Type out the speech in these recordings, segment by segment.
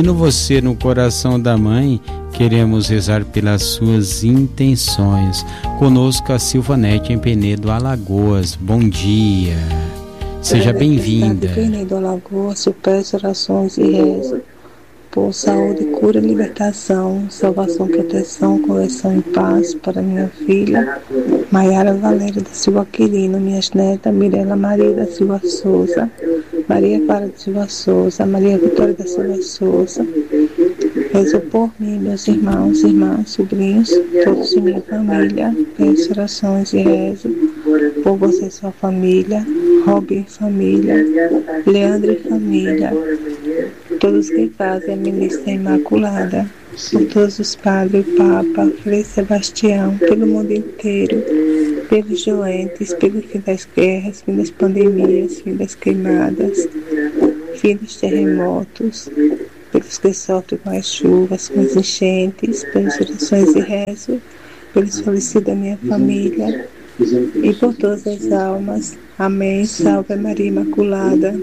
Ouvindo você no coração da mãe, queremos rezar pelas suas intenções. Conosco a Silvanete em Penedo, Alagoas. Bom dia. Seja bem-vinda. Penedo, Alagoas, eu peço orações e rezo por saúde, cura e libertação, salvação, proteção, conversão e paz para minha filha Maiara Valéria da Silva Quirino, minhas netas Mirela Maria da Silva Souza, Maria Clara da Silva Souza, Maria Vitória da Silva Souza. Rezo por mim, meus irmãos, irmãs, sobrinhos, todos de minha família. Peço orações e rezo por você e sua família, Robin família, Leandro e família, todos que fazem a Ministra Imaculada, por todos os padres, o Papa, Frei Sebastião, pelo mundo inteiro, pelos doentes, pelo fim das guerras, fim das pandemias, fim das queimadas, fim dos terremotos, pelos que sofrem com as chuvas, com as enchentes, pelas orações e rezo, pelos falecidos da minha família e por todas as almas. Amém. Salve Maria Imaculada.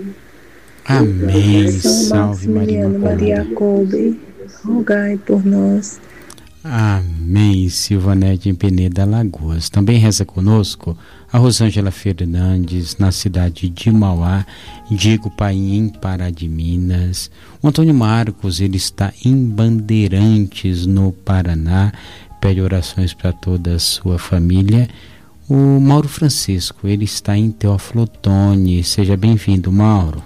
Amém. Salve Maria Imaculada. Maria Coube, rogai por nós. Amém. Silvanete em Penedo, Alagoas. Também reza conosco a Rosângela Fernandes, na cidade de Mauá, Diego Paim, em Pará de Minas. O Antônio Marcos, ele está em Bandeirantes, no Paraná, pede orações para toda a sua família. O Mauro Francisco, ele está em Teófilo Otoni. Seja bem-vindo, Mauro.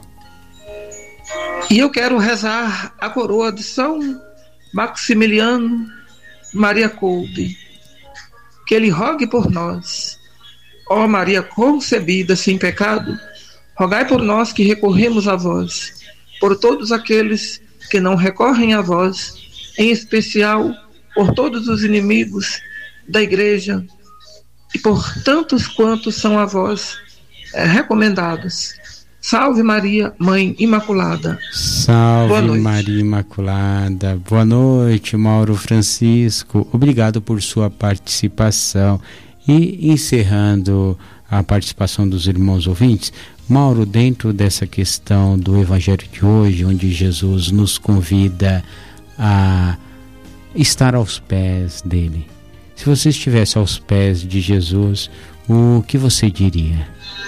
E eu quero rezar a coroa de São Maximiliano Maria Kolbe, que ele rogue por nós. Ó Maria concebida sem pecado, rogai por nós que recorremos a vós, por todos aqueles que não recorrem a vós, em especial por todos os inimigos da Igreja e por tantos quantos são a vós recomendados. Salve Maria, Mãe Imaculada. Salve Maria Imaculada. Boa noite, Mauro Francisco. Obrigado por sua participação. E encerrando a participação dos irmãos ouvintes, Mauro, dentro dessa questão do Evangelho de hoje, onde Jesus nos convida a estar aos pés dele, se você estivesse aos pés de Jesus, o que você diria?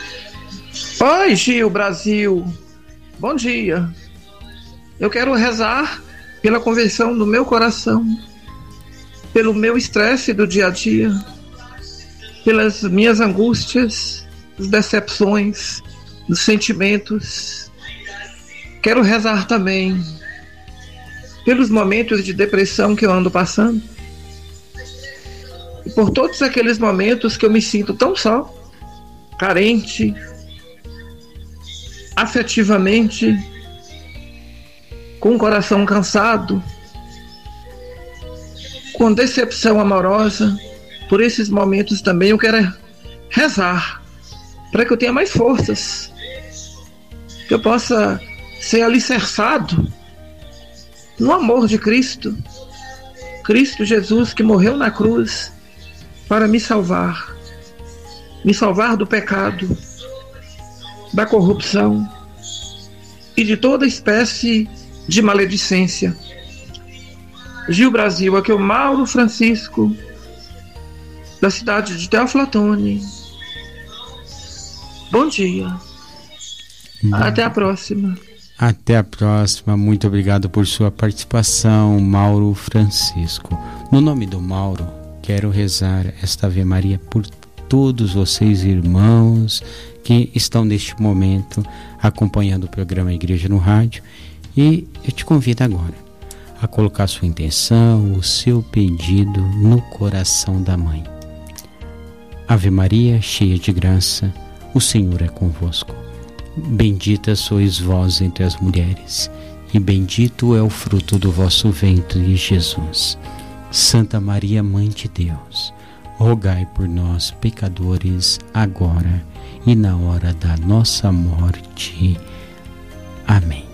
Oi, Gil, Brasil. Bom dia. Eu quero rezar pela conversão do meu coração, pelo meu estresse do dia a dia, pelas minhas angústias, as decepções, os sentimentos. Quero rezar também pelos momentos de depressão que eu ando passando e por todos aqueles momentos que eu me sinto tão só, carente, afetivamente, com o coração cansado, com decepção amorosa. Por esses momentos também eu quero rezar para que eu tenha mais forças, que eu possa ser alicerçado no amor de Cristo, Cristo Jesus, que morreu na cruz para me salvar do pecado, da corrupção e de toda espécie de maledicência. Gil, Brasil, aqui é o Mauro Francisco, da cidade de Teófilo Otoni. Bom dia. Até a próxima. Até a próxima. Muito obrigado por sua participação, Mauro Francisco. No nome do Mauro, quero rezar esta Ave Maria por todos vocês, irmãos, que estão neste momento acompanhando o programa Igreja no Rádio. E eu te convido agora a colocar sua intenção, o seu pedido no coração da Mãe. Ave Maria, cheia de graça, o Senhor é convosco. Bendita sois vós entre as mulheres, e bendito é o fruto do vosso ventre, Jesus. Santa Maria, Mãe de Deus, rogai por nós, pecadores, agora e na hora da nossa morte. Amém.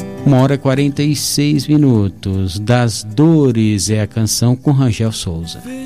1h46. Das Dores é a canção com Rangel Souza.